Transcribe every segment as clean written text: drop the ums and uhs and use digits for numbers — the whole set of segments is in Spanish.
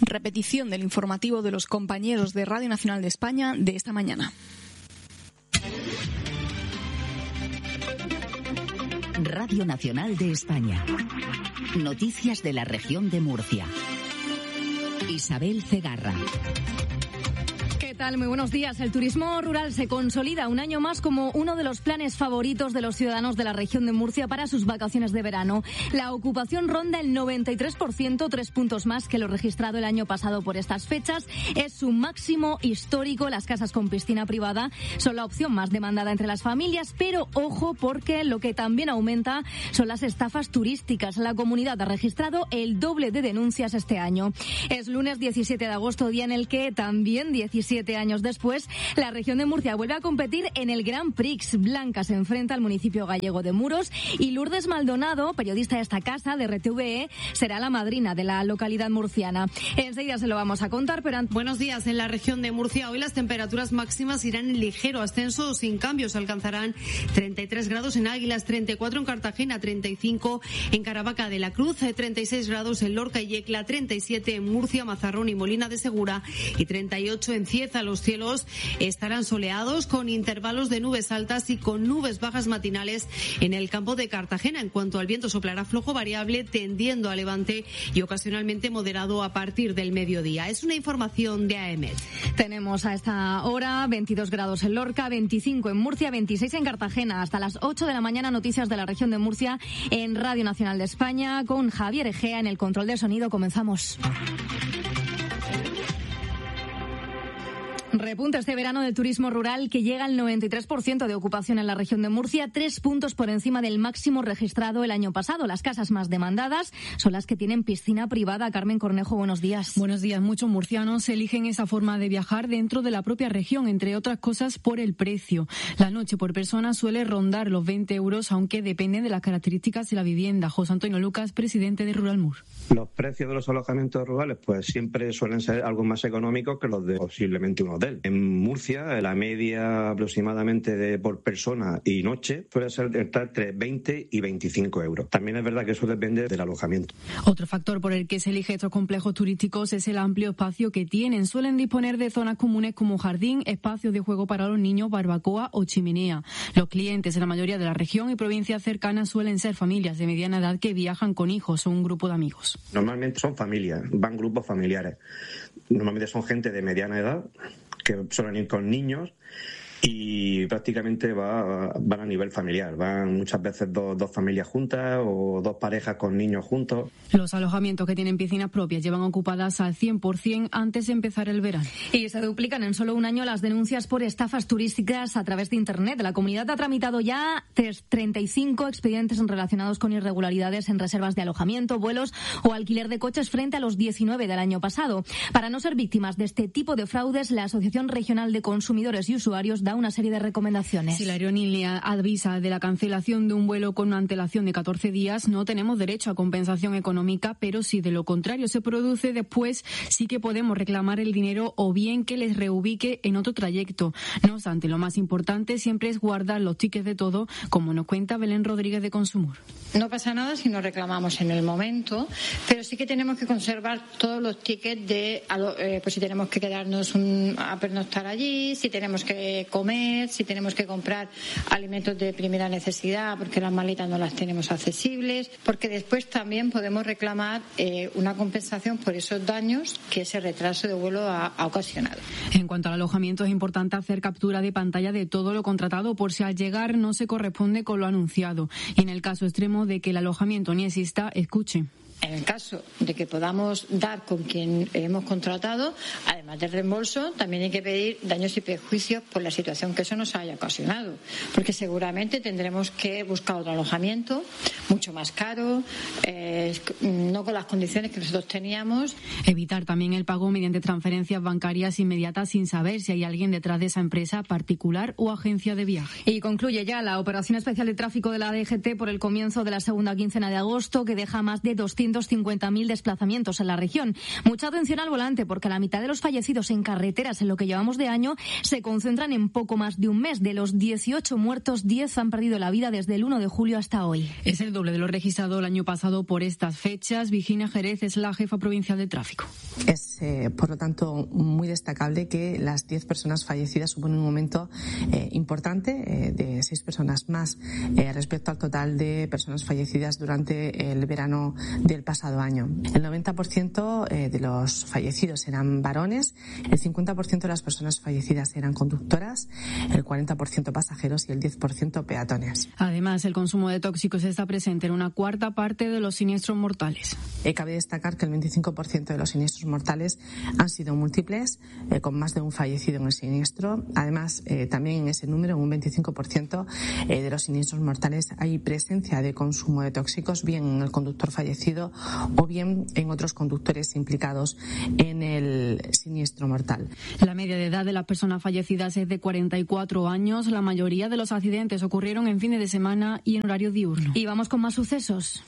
Repetición del informativo de los compañeros de Radio Nacional de España de esta mañana. Radio Nacional de España. Noticias de la región de Murcia. Isabel Cegarra. ¿Qué tal? Muy buenos días. El turismo rural se consolida un año más como uno de los planes favoritos de los ciudadanos de la región de Murcia para sus vacaciones de verano. La ocupación ronda el 93%, 3 puntos más que lo registrado el año pasado por estas fechas. Es su máximo histórico. Las casas con piscina privada son la opción más demandada entre las familias, pero ojo, porque lo que también aumenta son las estafas turísticas. La comunidad ha registrado el doble de denuncias este año. Es lunes 17 de agosto, día en el que también 17 años después, la región de Murcia vuelve a competir en el Grand Prix. Blanca se enfrenta al municipio gallego de Muros y Lourdes Maldonado, periodista de esta casa, de RTVE, será la madrina de la localidad murciana. Enseguida se lo vamos a contar, pero Buenos días. En la región de Murcia hoy las temperaturas máximas irán en ligero ascenso, sin cambios. Alcanzarán 33 grados en Águilas, 34 en Cartagena, 35 en Caravaca de la Cruz, 36 grados en Lorca y Yecla, 37 en Murcia, Mazarrón y Molina de Segura y 38 en Cieza. Los cielos estarán soleados con intervalos de nubes altas y con nubes bajas matinales en el campo de Cartagena. En cuanto al viento, soplará flojo variable tendiendo a levante y ocasionalmente moderado a partir del mediodía. Es una información de AEMET. Tenemos a esta hora 22 grados en Lorca, 25 en Murcia, 26 en Cartagena. Hasta las 8 de la mañana, noticias de la región de Murcia en Radio Nacional de España con Javier Egea en el control de sonido. Comenzamos. Repunta este verano del turismo rural que llega al 93% de ocupación en la región de Murcia, 3 puntos por encima del máximo registrado el año pasado. Las casas más demandadas son las que tienen piscina privada. Carmen Cornejo, buenos días. Buenos días. Muchos murcianos eligen esa forma de viajar dentro de la propia región, entre otras cosas por el precio. La noche por persona suele rondar los 20 euros, aunque depende de las características de la vivienda. José Antonio Lucas, presidente de Rural Mur. Los precios de los alojamientos rurales pues siempre suelen ser algo más económicos que los de posiblemente un hotel. En Murcia, la media aproximadamente por persona y noche suele ser entre 20 y 25 euros. También es verdad que eso depende del alojamiento. Otro factor por el que se elige estos complejos turísticos es el amplio espacio que tienen. Suelen disponer de zonas comunes como jardín, espacios de juego para los niños, barbacoa o chimenea. Los clientes en la mayoría de la región y provincias cercanas suelen ser familias de mediana edad que viajan con hijos o un grupo de amigos. Normalmente son familias, van grupos familiares. Normalmente son gente de mediana edad que suelen ir con niños y prácticamente van a nivel familiar. Van muchas veces dos familias juntas o dos parejas con niños juntos. Los alojamientos que tienen piscinas propias llevan ocupadas al 100% antes de empezar el verano. Y se duplican en solo un año las denuncias por estafas turísticas a través de Internet. La comunidad ha tramitado ya 35 expedientes relacionados con irregularidades en reservas de alojamiento, vuelos o alquiler de coches frente a los 19 del año pasado. Para no ser víctimas de este tipo de fraudes, la Asociación Regional de Consumidores y Usuarios da una serie de recomendaciones. Si la aerolínea avisa de la cancelación de un vuelo con una antelación de 14 días, no tenemos derecho a compensación económica, pero si de lo contrario se produce después, sí que podemos reclamar el dinero o bien que les reubique en otro trayecto. No obstante, lo más importante siempre es guardar los tickets de todo, como nos cuenta Belén Rodríguez de Consumur. No pasa nada si no reclamamos en el momento, pero sí que tenemos que conservar todos los tickets de, pues si tenemos que quedarnos a pernoctar allí, si tenemos que comer, si tenemos que comprar alimentos de primera necesidad porque las maletas no las tenemos accesibles, porque después también podemos reclamar una compensación por esos daños que ese retraso de vuelo ha ocasionado. En cuanto al alojamiento, es importante hacer captura de pantalla de todo lo contratado por si al llegar no se corresponde con lo anunciado. Y en el caso extremo de que el alojamiento ni exista, escuche. En el caso de que podamos dar con quien hemos contratado, además del reembolso, también hay que pedir daños y perjuicios por la situación que eso nos haya ocasionado, porque seguramente tendremos que buscar otro alojamiento mucho más caro, no con las condiciones que nosotros teníamos. Evitar también el pago mediante transferencias bancarias inmediatas sin saber si hay alguien detrás de esa empresa particular o agencia de viaje. Y concluye ya la operación especial de tráfico de la DGT por el comienzo de la segunda quincena de agosto, que deja más de 200 250.000 desplazamientos en la región. Mucha atención al volante, porque la mitad de los fallecidos en carreteras en lo que llevamos de año se concentran en poco más de un mes. De los 18 muertos, 10 han perdido la vida desde el 1 de julio hasta hoy. Es el doble de lo registrado el año pasado por estas fechas. Virginia Jerez es la jefa provincial de tráfico. Es, por lo tanto, muy destacable que las 10 personas fallecidas suponen un aumento importante de 6 personas más respecto al total de personas fallecidas durante el verano del pasado año. El 90% de los fallecidos eran varones, el 50% de las personas fallecidas eran conductoras, el 40% pasajeros y el 10% peatones. Además, el consumo de tóxicos está presente en una cuarta parte de los siniestros mortales. Cabe destacar que el 25% de los siniestros mortales han sido múltiples, con más de un fallecido en el siniestro. Además, también en ese número, en un 25% de los siniestros mortales, hay presencia de consumo de tóxicos, bien en el conductor fallecido o bien en otros conductores implicados en el siniestro mortal. La media de edad de las personas fallecidas es de 44 años. La mayoría de los accidentes ocurrieron en fines de semana y en horario diurno. Y vamos con más sucesos.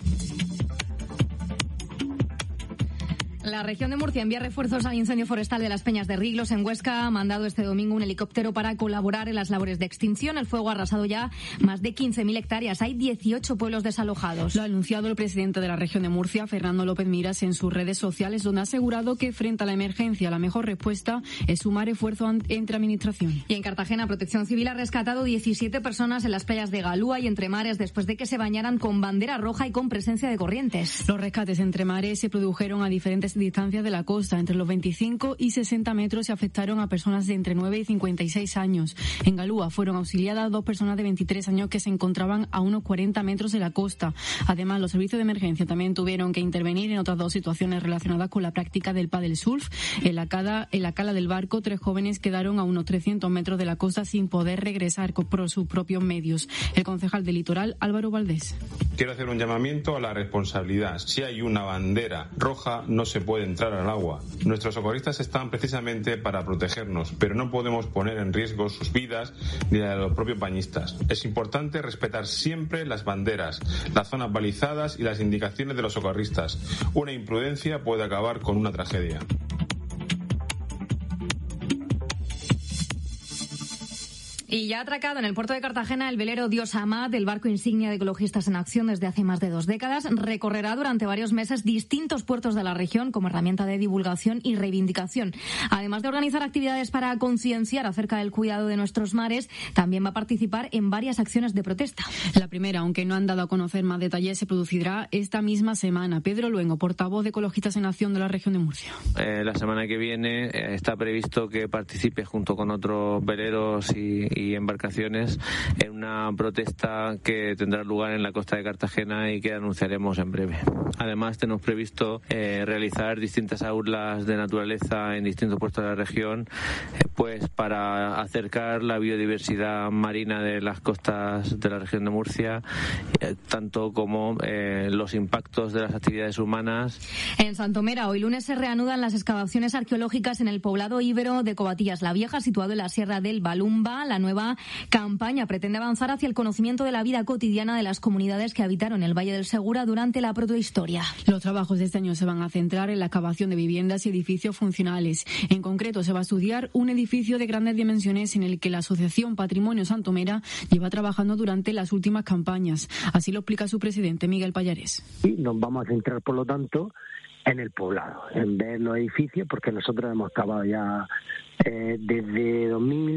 La región de Murcia envía refuerzos al incendio forestal de las Peñas de Riglos en Huesca. Ha mandado este domingo un helicóptero para colaborar en las labores de extinción. El fuego ha arrasado ya más de 15.000 hectáreas. Hay 18 pueblos desalojados. Lo ha anunciado el presidente de la región de Murcia, Fernando López Miras, en sus redes sociales, donde ha asegurado que frente a la emergencia la mejor respuesta es sumar esfuerzo entre administraciones. Y en Cartagena, Protección Civil ha rescatado 17 personas en las playas de Galúa y Entre Mares después de que se bañaran con bandera roja y con presencia de corrientes. Los rescates Entre Mares se produjeron a diferentes distancias de la costa, entre los 25 y 60 metros, y afectaron a personas de entre 9 y 56 años. En Galúa fueron auxiliadas 2 personas de 23 años que se encontraban a unos 40 metros de la costa. Además, los servicios de emergencia también tuvieron que intervenir en otras 2 situaciones relacionadas con la práctica del pádel surf. En la cala del barco, 3 jóvenes quedaron a unos 300 metros de la costa sin poder regresar por sus propios medios. El concejal del Litoral, Álvaro Valdés. Quiero hacer un llamamiento a la responsabilidad. Si hay una bandera roja, no se puede entrar al agua. Nuestros socorristas están precisamente para protegernos, pero no podemos poner en riesgo sus vidas ni la de los propios bañistas. Es importante respetar siempre las banderas, las zonas balizadas y las indicaciones de los socorristas. Una imprudencia puede acabar con una tragedia. Y ya ha atracado en el puerto de Cartagena el velero Dios Amad, el barco insignia de Ecologistas en Acción desde hace más de 2 décadas. Recorrerá durante varios meses distintos puertos de la región como herramienta de divulgación y reivindicación. Además de organizar actividades para concienciar acerca del cuidado de nuestros mares, también va a participar en varias acciones de protesta. La primera, aunque no han dado a conocer más detalles, se producirá esta misma semana. Pedro Luengo, portavoz de Ecologistas en Acción de la región de Murcia. La semana que viene está previsto que participe junto con otros veleros y embarcaciones en una protesta que tendrá lugar en la costa de Cartagena y que anunciaremos en breve. Además, tenemos previsto realizar distintas aulas de naturaleza en distintos puertos de la región, pues para acercar la biodiversidad marina de las costas de la región de Murcia, tanto como los impactos de las actividades humanas. En Santomera, hoy lunes se reanudan las excavaciones arqueológicas en el poblado íbero de Covatillas la Vieja, situado en la Sierra del Balumba. La nueva campaña pretende avanzar hacia el conocimiento de la vida cotidiana de las comunidades que habitaron el Valle del Segura durante la protohistoria. Los trabajos de este año se van a centrar en la excavación de viviendas y edificios funcionales. En concreto, se va a estudiar un edificio de grandes dimensiones en el que la Asociación Patrimonio Santomera lleva trabajando durante las últimas campañas. Así lo explica su presidente, Miguel Pallares. Y nos vamos a centrar, por lo tanto, en el poblado, en ver los edificios, porque nosotros hemos excavado ya desde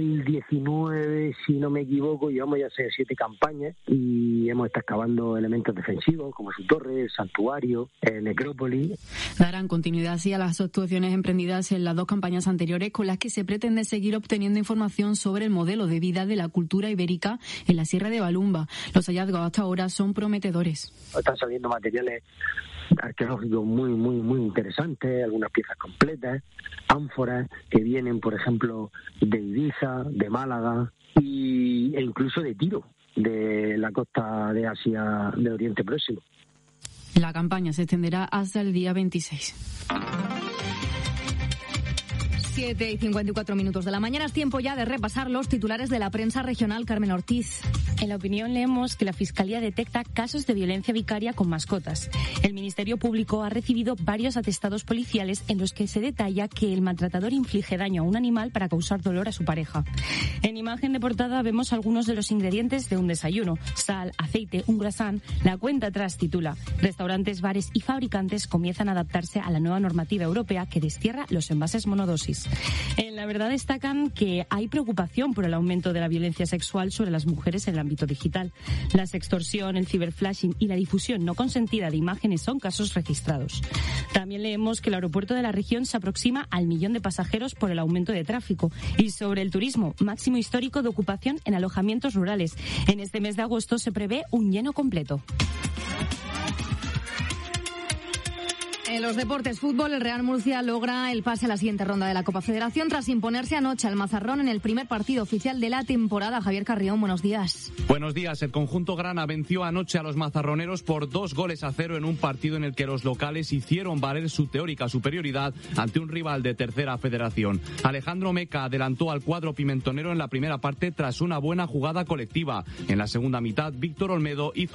2019, si no me equivoco, llevamos ya 7 campañas y hemos estado excavando elementos defensivos como su torre, santuario, necrópolis. Darán continuidad así a las actuaciones emprendidas en las 2 campañas anteriores, con las que se pretende seguir obteniendo información sobre el modelo de vida de la cultura ibérica en la Sierra de Balumba. Los hallazgos hasta ahora son prometedores. Están saliendo materiales arqueológicos muy interesantes, algunas piezas completas, ánforas que vienen, por ejemplo, de Ibiza, de Málaga e incluso de Tiro, de la costa de Asia, de Oriente Próximo. La campaña se extenderá hasta el día 26. 7:54 de la mañana. Es tiempo ya de repasar los titulares de la prensa regional. Carmen Ortiz. En la opinión leemos que la Fiscalía detecta casos de violencia vicaria con mascotas. El Ministerio Público ha recibido varios atestados policiales en los que se detalla que el maltratador inflige daño a un animal para causar dolor a su pareja. En imagen de portada vemos algunos de los ingredientes de un desayuno: sal, aceite, un croissant. La cuenta atrás titula: restaurantes, bares y fabricantes comienzan a adaptarse a la nueva normativa europea que destierra los envases monodosis. En La Verdad destacan que hay preocupación por el aumento de la violencia sexual sobre las mujeres en el ámbito digital. La sextorsión, el ciberflashing y la difusión no consentida de imágenes son casos registrados. También leemos que el aeropuerto de la región se aproxima al 1 millón de pasajeros por el aumento de tráfico. Y sobre el turismo, máximo histórico de ocupación en alojamientos rurales. En este mes de agosto se prevé un lleno completo. En los deportes, fútbol, el Real Murcia logra el pase a la siguiente ronda de la Copa Federación tras imponerse anoche al Mazarrón en el primer partido oficial de la temporada. Javier Carrión, buenos días. Buenos días. El conjunto grana venció anoche a los mazarroneros por 2-0 en un partido en el que los locales hicieron valer su teórica superioridad ante un rival de tercera federación. Alejandro Meca adelantó al cuadro pimentonero en la primera parte tras una buena jugada colectiva. En la segunda mitad, Víctor Olmedo hizo